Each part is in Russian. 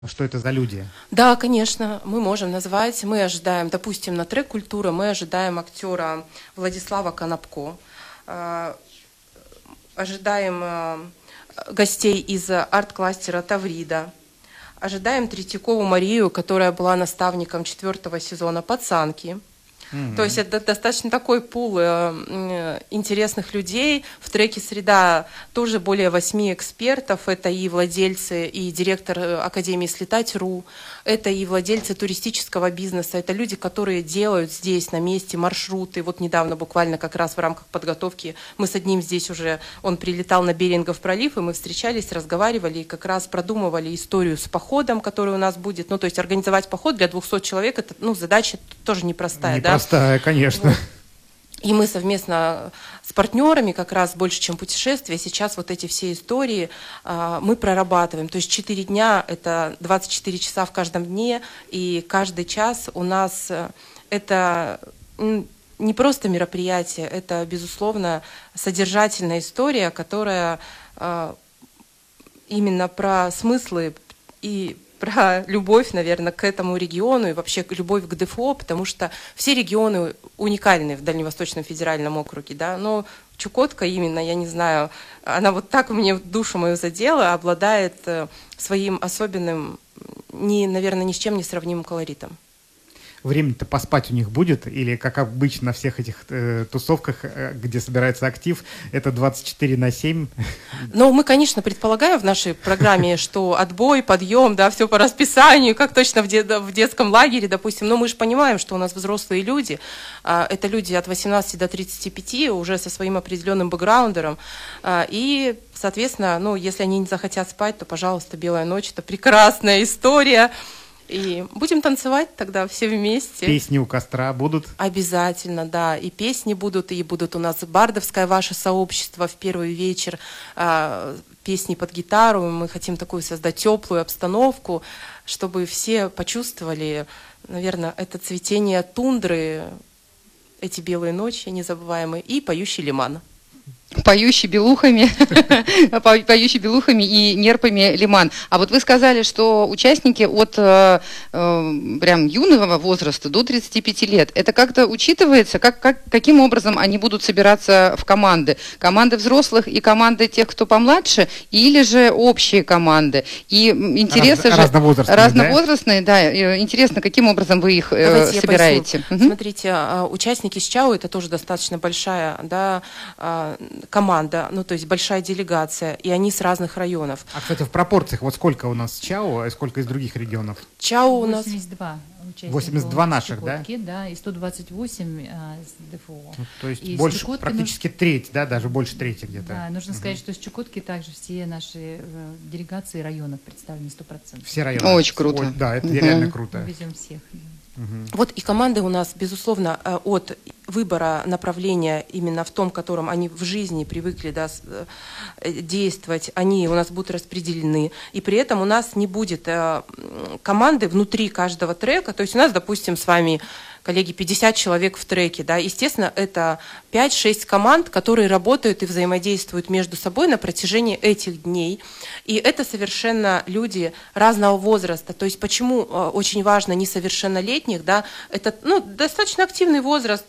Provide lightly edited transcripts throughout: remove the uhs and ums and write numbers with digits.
Что это за люди? Да, конечно, мы можем назвать, мы ожидаем, допустим, на трек «Культура» мы ожидаем актера Владислава Конопко, ожидаем гостей из арт-кластера «Таврида», ожидаем Третьякову Марию, которая была наставником 4-го сезона «Пацанки». То есть это достаточно такой пул интересных людей. В треке «Среда» тоже более 8 экспертов. Это и владельцы, и директор Академии «Слетать.ру», это и владельцы туристического бизнеса, это люди, которые делают здесь, на месте, маршруты. Вот недавно, буквально как раз в рамках подготовки, мы с одним здесь уже, он прилетал на Берингов пролив, и мы встречались, разговаривали, и как раз продумывали историю с походом, который у нас будет. Ну, то есть организовать поход для 200 человек, это, ну, задача тоже непростая, да? Непростая, конечно. Вот. И мы совместно с партнерами, как раз больше, чем путешествия, сейчас вот эти все истории мы прорабатываем. То есть 4 дня – это 24 часа в каждом дне, и каждый час у нас это не просто мероприятие, это, безусловно, содержательная история, которая именно про смыслы и про любовь, наверное, к этому региону и вообще любовь к ДФО, потому что все регионы уникальны в Дальневосточном федеральном округе, да, но Чукотка именно, я не знаю, она вот так мне душу мою задела, обладает своим особенным, наверное, ни с чем не сравнимым колоритом. Время-то поспать у них будет? Или, как обычно на всех этих тусовках, где собирается актив, это 24/7? Ну, мы, конечно, предполагаем в нашей программе, что отбой, подъем, да, все по расписанию, как точно в детском лагере, допустим. Но мы же понимаем, что у нас взрослые люди, это люди от 18 до 35, уже со своим определенным бэкграундером. И, соответственно, ну, если они не захотят спать, то, пожалуйста, «Белая ночь» — это прекрасная история. И будем танцевать тогда все вместе. Песни у костра будут? Обязательно, да. И песни будут, и будут у нас бардовское ваше сообщество в первый вечер, песни под гитару. Мы хотим такую создать теплую обстановку, чтобы все почувствовали, наверное, это цветение тундры, эти белые ночи незабываемые, и поющий лиман. Поющий белухами и нерпами лиман. А вот вы сказали, что участники от прям юного возраста до 35 лет. Это как-то учитывается? Каким образом они будут собираться в команды? Команды взрослых и команды тех, кто помладше? Или же общие команды? И интересы разновозрастные, да. Интересно, каким образом вы их собираете? Смотрите, участники СЧАУ — это тоже достаточно большая, да, команда, ну, то есть большая делегация, и они с разных районов. А, кстати, в пропорциях, вот сколько у нас ЧАУ, а сколько из других регионов? ЧАУ у нас... 82 участников. 82 наших, Чукотки, да? Да, и 128 с ДФО. Ну, то есть и больше, практически треть, да, даже больше трети где-то. Да, нужно сказать, что с Чукотки также все наши делегации районов представлены 100%. Все районы. Очень круто. Ой, да, это реально круто. Мы везем всех. Вот и команды у нас, безусловно, от выбора направления именно в том, котором они в жизни привыкли, да, действовать, они у нас будут распределены. И при этом у нас не будет команды внутри каждого трека. То есть у нас, допустим, с вами, коллеги, 50 человек в треке. Да. Естественно, это 5-6 команд, которые работают и взаимодействуют между собой на протяжении этих дней. И это совершенно люди разного возраста. То есть почему очень важно несовершеннолетних, да, это, ну, достаточно активный возраст,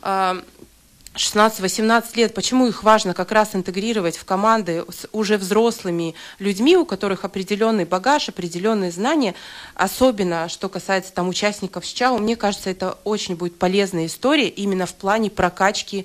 16-18 лет, почему их важно как раз интегрировать в команды с уже взрослыми людьми, у которых определенный багаж, определенные знания, особенно что касается там участников СЧАУ, мне кажется, это очень будет полезная история именно в плане прокачки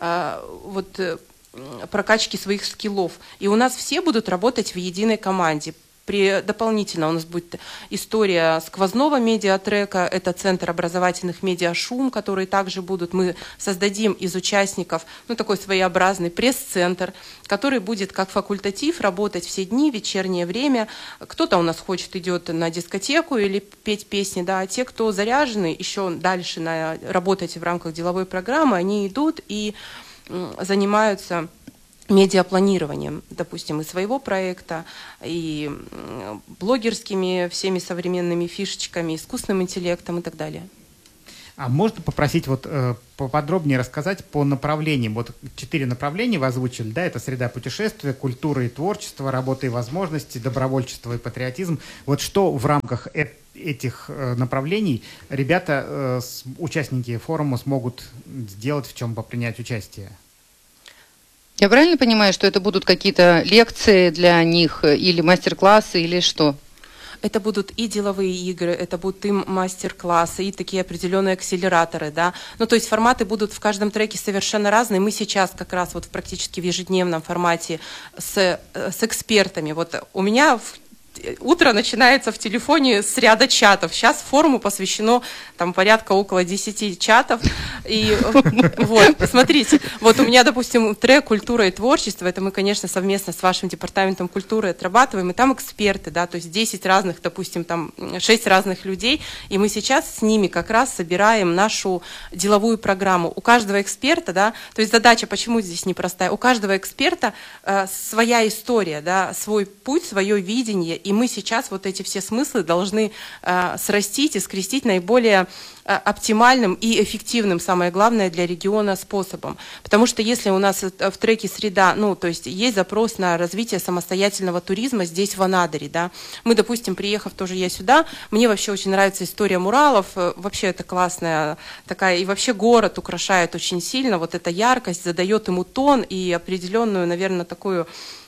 прокачки своих скиллов. И у нас все будут работать в единой команде. Дополнительно у нас будет история сквозного медиатрека, это Центр образовательных медиашум, которые также будут. Мы создадим из участников, ну, такой своеобразный пресс-центр, который будет как факультатив работать все дни, вечернее время. Кто-то у нас хочет, идет на дискотеку или петь песни, да, а те, кто заряжены еще дальше работать в рамках деловой программы, они идут и занимаются медиапланированием, допустим, и своего проекта, и блогерскими всеми современными фишечками, искусственным интеллектом и так далее. А можно попросить вот поподробнее рассказать по направлениям? Вот 4 направления вы озвучили, да, это среда путешествия, культура и творчество, работа и возможности, добровольчество и патриотизм. Вот что в рамках этих направлений ребята, участники форума, смогут сделать, в чем принять участие? Я правильно понимаю, что это будут какие-то лекции для них или мастер-классы, или что? Это будут и деловые игры, это будут и мастер-классы, и такие определенные акселераторы, да. Ну, то есть форматы будут в каждом треке совершенно разные. Мы сейчас как раз вот практически в ежедневном формате с экспертами. Вот у меня утро начинается в телефоне с ряда чатов. Сейчас форуму посвящено там порядка около 10 чатов. И вот, смотрите, вот у меня, допустим, трек «Культура и творчество». Это мы, конечно, совместно с вашим департаментом культуры отрабатываем. И там эксперты, да, то есть 10 разных, допустим, там 6 разных людей. И мы сейчас с ними как раз собираем нашу деловую программу. У каждого эксперта, да, то есть задача, почему здесь непростая, у каждого эксперта своя история, да, свой путь, свое видение. И мы сейчас вот эти все смыслы должны срастить и скрестить наиболее оптимальным и эффективным, самое главное, для региона способом. Потому что если у нас в треке «Среда», ну, то есть есть запрос на развитие самостоятельного туризма здесь, в Анадыре, да. Мы, допустим, приехав тоже я сюда, мне вообще очень нравится история муралов, вообще это классная такая, и вообще город украшает очень сильно, вот эта яркость задает ему тон и определенную, наверное, такую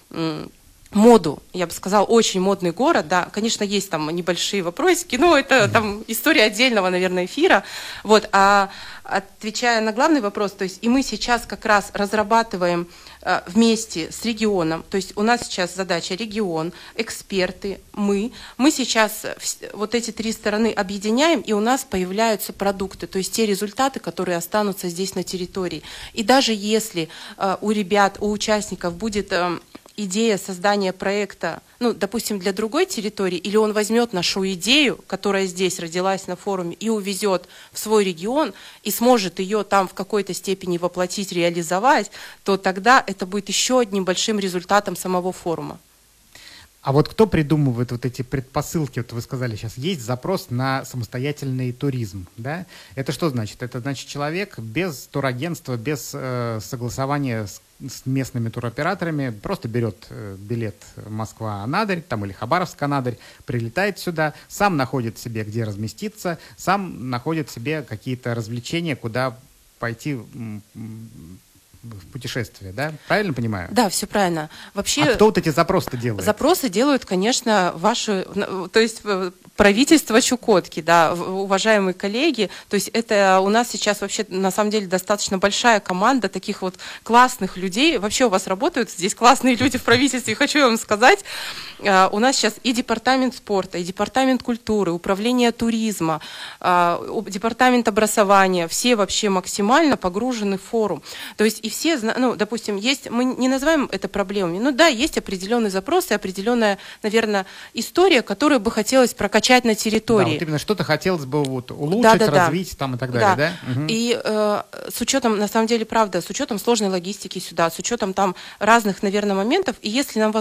моду, я бы сказала, очень модный город, да, конечно, есть там небольшие вопросики, но это там история отдельного, наверное, эфира, вот, а отвечая на главный вопрос, то есть и мы сейчас как раз разрабатываем вместе с регионом, то есть у нас сейчас задача регион, эксперты, мы сейчас вот эти 3 стороны объединяем, и у нас появляются продукты, то есть те результаты, которые останутся здесь на территории. И даже если у ребят, у участников будет идея создания проекта, ну, допустим, для другой территории, или он возьмет нашу идею, которая здесь родилась на форуме, и увезет в свой регион, и сможет ее там в какой-то степени воплотить, реализовать, то тогда это будет еще одним большим результатом самого форума. А вот кто придумывает вот эти предпосылки? Вот вы сказали, сейчас есть запрос на самостоятельный туризм, да? Это что значит? Это значит, человек без турагентства, без согласования с местными туроператорами просто берет билет Москва-Анадырь, там, или Хабаровск-Анадырь, прилетает сюда, сам находит себе, где разместиться, сам находит себе какие-то развлечения, куда пойти в путешествие, да? Правильно понимаю? Да, все правильно. Вообще, а кто вот эти запросы делает? Запросы делают, конечно, ваши, то есть правительство Чукотки, да, уважаемые коллеги. То есть это у нас сейчас вообще на самом деле достаточно большая команда таких вот классных людей. Вообще у вас работают здесь классные люди в правительстве. Хочу вам сказать, у нас сейчас и департамент спорта, и департамент культуры, управление туризма, департамент образования, все вообще максимально погружены в форум. То есть и все, ну, допустим, есть, мы не называем это проблемами, но да, есть определенные запросы, определенная, наверное, история, которую бы хотелось прокачать на территории. Да, вот именно что-то хотелось бы вот улучшить, развить там и так далее, да? Угу. И с учетом, на самом деле, правда, с учетом сложной логистики сюда, с учетом там разных, наверное, моментов, и если нам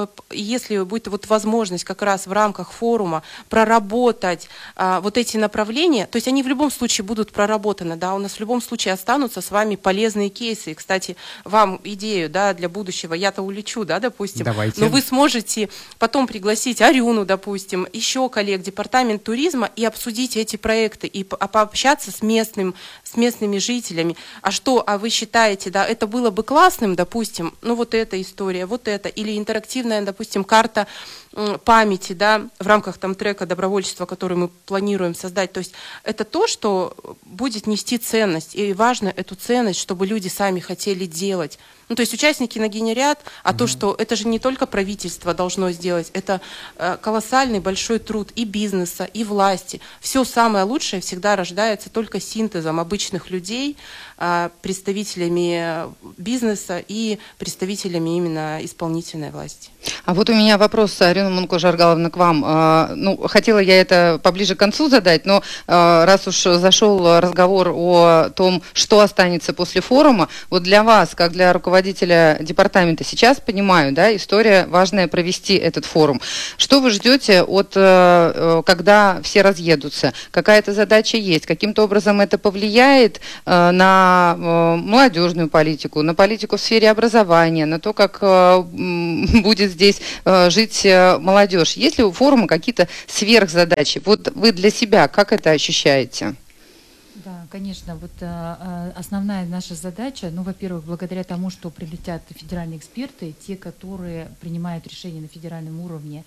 если будет вот возможность как раз в рамках форума проработать вот эти направления, то есть они в любом случае будут проработаны, да, у нас в любом случае останутся с вами полезные кейсы. И, кстати, вам идею, да, для будущего, я-то улечу, да, допустим, давайте. Но вы сможете потом пригласить Арюну, допустим, еще коллег, департамент туризма и обсудить эти проекты, и пообщаться с местными жителями. А вы считаете, да, это было бы классным, допустим, ну вот эта история, вот это, или интерактивная, допустим, карта памяти, да, в рамках там трека добровольчества, который мы планируем создать. То есть это то, что будет нести ценность, и важно эту ценность, чтобы люди сами хотели делать. Ну, то есть участники нагенерят, а то, что это же не только правительство должно сделать, это колоссальный большой труд и бизнеса, и власти. Все самое лучшее всегда рождается только синтезом обычных людей, представителями бизнеса и представителями именно исполнительной власти. А вот у меня вопрос, Арина Мунко-Жаргаловна, к вам. Ну, хотела я это поближе к концу задать, но раз уж зашел разговор о том, что останется после форума, вот для вас, как для руководителя руководителя департамента. Сейчас понимаю, да, история важная провести этот форум. Что вы ждете от, когда все разъедутся? Какая-то задача есть? Каким-то образом это повлияет на молодежную политику, на политику в сфере образования, на то, как будет здесь жить молодежь? Есть ли у форума какие-то сверхзадачи? Вот вы для себя как это ощущаете? Да, конечно. Вот основная наша задача, ну, во-первых, благодаря тому, что прилетят федеральные эксперты, те, которые принимают решения на федеральном уровне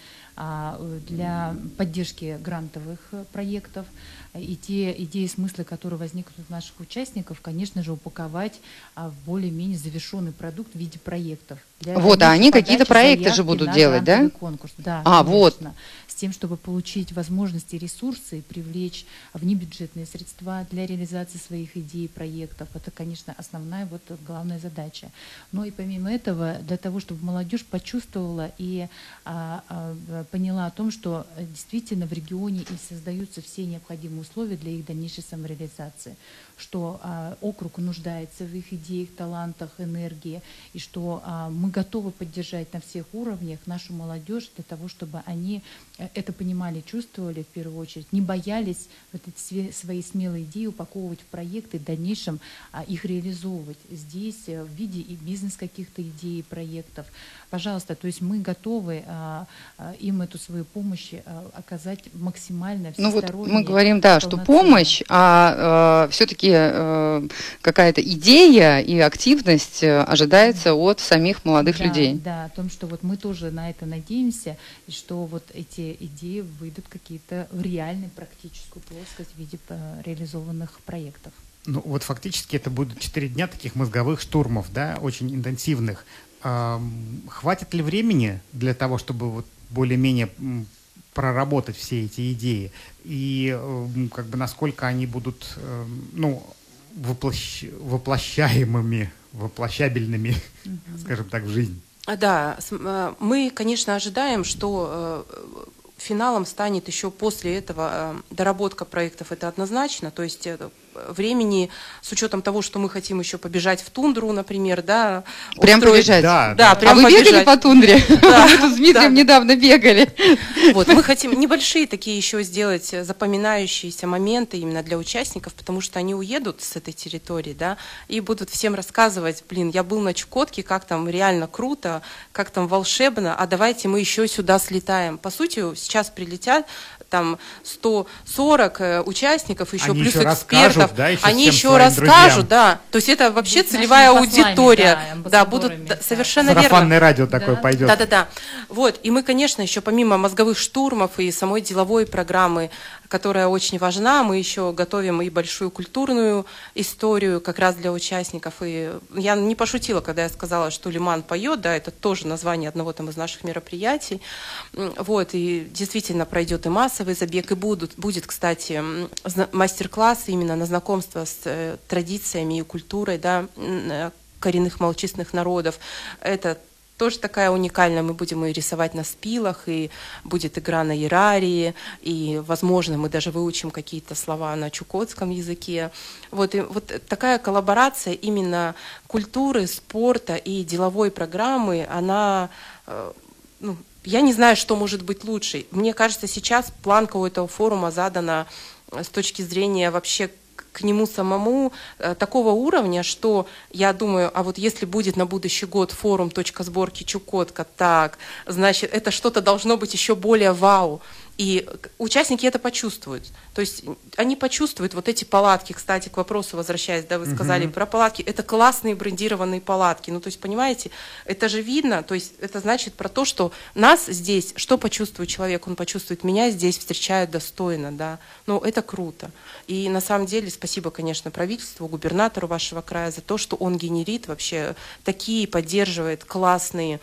для поддержки грантовых проектов, и те идеи и смыслы, которые возникнут у наших участников, конечно же, упаковать в более-менее завершенный продукт в виде проектов. Вот, а они какие-то проекты же будут делать, да? Конкурс. Да, конечно. Вот. С тем, чтобы получить возможности и ресурсы, и привлечь внебюджетные средства для реализации своих идей и проектов. Это, конечно, основная, вот главная задача. Но и помимо этого, для того, чтобы молодежь почувствовала и поняла о том, что действительно в регионе и создаются все необходимые условия для их дальнейшей самореализации, что округ нуждается в их идеях, талантах, энергии, и что мы готовы поддержать на всех уровнях нашу молодежь для того, чтобы они это понимали, чувствовали в первую очередь, не боялись вот эти свои смелые идеи упаковывать в проекты, в дальнейшем их реализовывать здесь в виде и бизнес каких-то идей, проектов. Пожалуйста, то есть мы готовы им эту свою помощь оказать максимально всесторонне. Ну вот мы говорим, да, что помощь, а все-таки какая-то идея и активность ожидается от самих молодых людей. Да, о том, что вот мы тоже на это надеемся, и что вот эти идеи выйдут какие-то в реальную практическую плоскость в виде реализованных проектов. Ну вот фактически это будут 4 дня таких мозговых штурмов, да, очень интенсивных. Хватит ли времени для того, чтобы вот более-менее проработать все эти идеи? И как бы насколько они будут, ну, воплощаемыми, воплощабельными, скажем так, в жизнь? Да, мы, конечно, ожидаем, что финалом станет еще после этого доработка проектов, это однозначно, то есть времени, с учетом того, что мы хотим еще побежать в тундру, например, да. Прям побежать? Да, прям побежать. А вы бегали по тундре? Да, мы тут с Дмитрием недавно бегали. Вот, мы хотим небольшие такие еще сделать запоминающиеся моменты именно для участников, потому что они уедут с этой территории, да, и будут всем рассказывать, блин, я был на Чукотке, как там реально круто, как там волшебно, а давайте мы еще сюда слетаем. По сути, сейчас прилетят там 140 участников, еще они плюс еще экспертов, да, еще они еще расскажут, друзьям. Да, то есть это вообще целевая аудитория, да, будут совершенно верно. Сарафанное радио такое пойдет. Да. Вот, и мы, конечно, еще помимо мозговых штурмов и самой деловой программы, которая очень важна, мы еще готовим и большую культурную историю как раз для участников. И я не пошутила, когда я сказала, что Лиман поет, да, это тоже название одного там из наших мероприятий. Вот, и действительно пройдет и массовый забег, и будет, кстати, мастер-класс именно на знакомство с традициями и культурой, да, коренных малочисленных народов. Это тоже такая уникальная. Мы будем и рисовать на спилах, и будет игра на ирарии, и, возможно, мы даже выучим какие-то слова на чукотском языке. Вот, и вот такая коллаборация именно культуры, спорта и деловой программы, она, ну, я не знаю, что может быть лучше. Мне кажется, сейчас планка у этого форума задана с точки зрения вообще к нему самому такого уровня, что я думаю, а вот если будет на будущий год форум «Точка сборки Чукотка», так, значит, это что-то должно быть еще более вау. И участники это почувствуют. То есть они почувствуют вот эти палатки. Кстати, к вопросу возвращаясь, да, вы сказали про палатки. Это классные брендированные палатки. Ну, то есть, понимаете, это же видно. То есть это значит про то, что нас здесь, что почувствует человек? Он почувствует, меня здесь встречают достойно, да. Ну, это круто. И на самом деле спасибо, конечно, правительству, губернатору вашего края за то, что он генерит вообще такие, поддерживает классные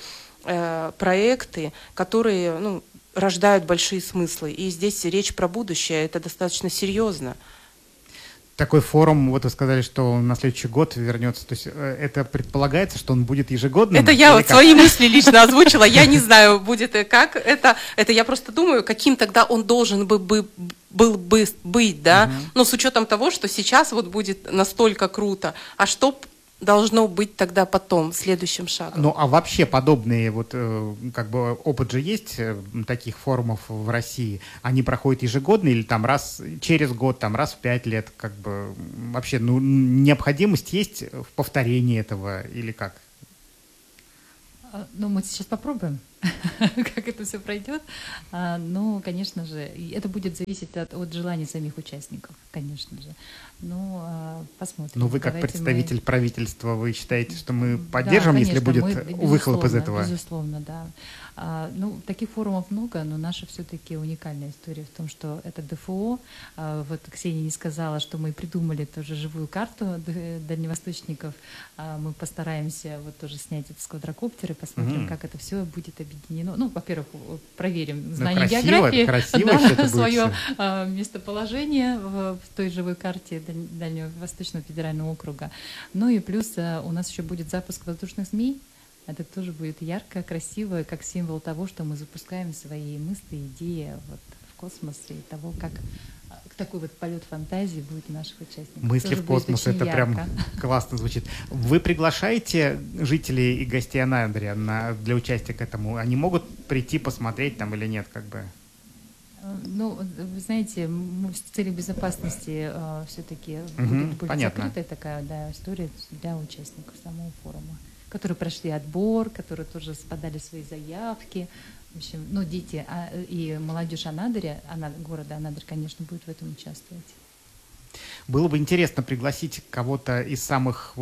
проекты, которые, ну, рождают большие смыслы. И здесь речь про будущее, это достаточно серьезно. Такой форум, вот вы сказали, что на следующий год вернется. То есть это предполагается, что он будет ежегодным? Это я вот свои мысли лично озвучила. Я не знаю, будет и как. Это я просто думаю, каким тогда он должен был бы быть, да? Но с учетом того, что сейчас вот будет настолько круто. А что должно быть тогда потом, следующим шагом. Ну, а вообще подобные вот как бы опыт же есть таких форумов в России? Они проходят ежегодно или там раз через год, там раз в 5 лет? Как бы вообще, ну, необходимость есть в повторении этого или как? Ну, мы сейчас попробуем, как это все пройдет. Ну, конечно же, это будет зависеть от желаний самих участников, конечно же. Ну, посмотрим. Ну, вы как представитель правительства, вы считаете, что мы поддержим, да, если будет выхлоп из этого? Безусловно, да. Ну, таких форумов много, но наша все-таки уникальная история в том, что это ДФО. Вот Ксения не сказала, что мы придумали тоже живую карту дальневосточников. Мы постараемся вот тоже снять это с квадрокоптера и посмотрим, как это все будет объединено. Ну, во-первых, проверим знание географии, красиво свое местоположение в той живой карте Дальневосточного федерального округа. Ну и плюс у нас еще будет запуск воздушных змей. Это тоже будет ярко, красиво, как символ того, что мы запускаем свои мысли, идеи вот в космос и того, как такой вот полет фантазии будет у наших участников. Мысли тоже в космос, это ярко. Прям классно звучит. Вы приглашаете жителей и гостей Анадыря для участия к этому? Они могут прийти посмотреть там или нет, как бы? Ну, вы знаете, с целью безопасности все-таки будет закрытая такая история для участников самого форума, которые прошли отбор, которые тоже подали свои заявки. В общем, ну, дети и молодежь Анадыря, города Анадырь, конечно, будет в этом участвовать. Было бы интересно пригласить кого-то из самых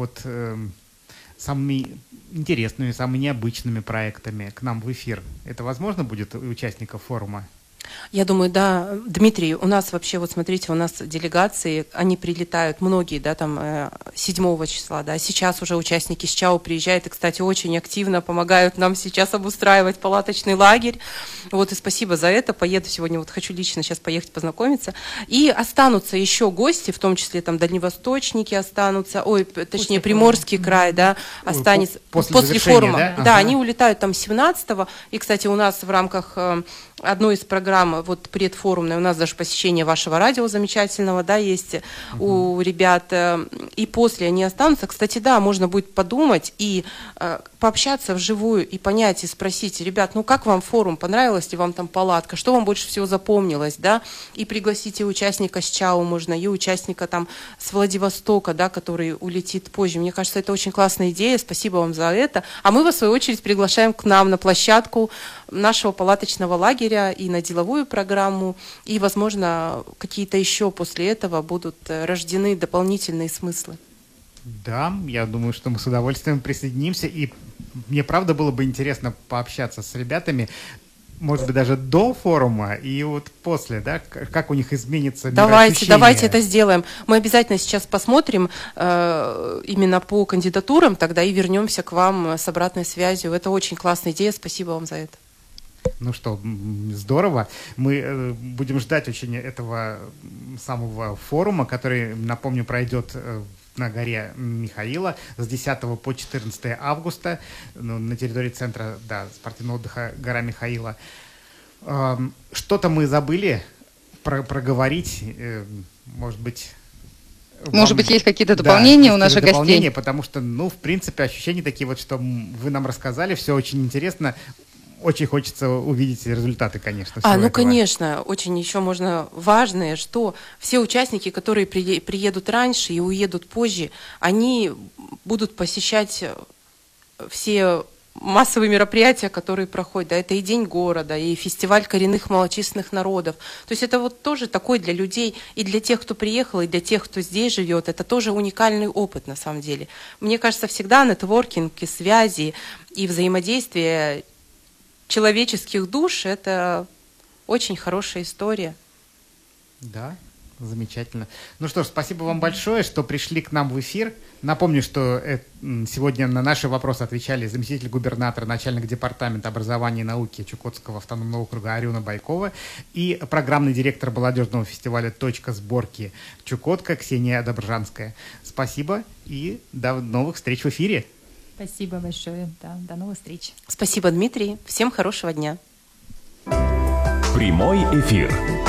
самыми интересными, самыми необычными проектами к нам в эфир. Это возможно будет у участников форума? Я думаю, да, Дмитрий, у нас вообще, вот смотрите, у нас делегации, они прилетают, многие, да, там 7 числа, да, сейчас уже участники с ЧАО приезжают и, кстати, очень активно помогают нам сейчас обустраивать палаточный лагерь, вот, и спасибо за это, поеду сегодня, вот хочу лично сейчас поехать познакомиться, и останутся еще гости, в том числе там дальневосточники останутся, точнее, Приморский край, да, останется после форума, да, ага. Они улетают там 17-го, и, кстати, у нас в рамках одной из программ, вот предфорумной, у нас даже посещение вашего радио замечательного, да, есть у ребят, и после они останутся. Кстати, да, можно будет подумать и пообщаться вживую, и понять, и спросить, ребят, ну как вам форум, понравилась ли вам там палатка, что вам больше всего запомнилось, да, и пригласите участника с ЧАО можно, и участника там с Владивостока, да, который улетит позже. Мне кажется, это очень классная идея, спасибо вам за это. А мы, в свою очередь, приглашаем к нам на площадку нашего палаточного лагеря и на деловую программу, и, возможно, какие-то еще после этого будут рождены дополнительные смыслы. Да, я думаю, что мы с удовольствием присоединимся, и мне, правда, было бы интересно пообщаться с ребятами, может быть, даже до форума и вот после, да, как у них изменится мироощущение. Давайте это сделаем. Мы обязательно сейчас посмотрим именно по кандидатурам, тогда и вернемся к вам с обратной связью. Это очень классная идея, спасибо вам за это. Ну что, здорово. Мы будем ждать очень этого самого форума, который, напомню, пройдет на горе Михаила с 10 по 14 августа на территории центра спортивного отдыха «Гора Михаила». Что-то мы забыли проговорить, может быть... Может быть, есть какие-то дополнения у наших гостей? Потому что, в принципе, ощущения такие вот, что вы нам рассказали, все очень интересно. Очень хочется увидеть результаты, конечно. Конечно, очень еще можно важное, что все участники, которые приедут раньше и уедут позже, они будут посещать все массовые мероприятия, которые проходят. Да, это и День города, и фестиваль коренных малочисленных народов. То есть это вот тоже такой для людей, и для тех, кто приехал, и для тех, кто здесь живет, это тоже уникальный опыт на самом деле. Мне кажется, всегда нетворкинг и связи, и взаимодействие человеческих душ – это очень хорошая история. Да, замечательно. Ну что ж, спасибо вам большое, что пришли к нам в эфир. Напомню, что сегодня на наши вопросы отвечали заместитель губернатора, начальник департамента образования и науки Чукотского автономного округа Арюна Байкова и программный директор молодежного фестиваля «Точка сборки» Чукотка Ксения Добржанская. Спасибо и до новых встреч в эфире. Спасибо большое. Да, до новых встреч. Спасибо, Дмитрий. Всем хорошего дня. Прямой эфир.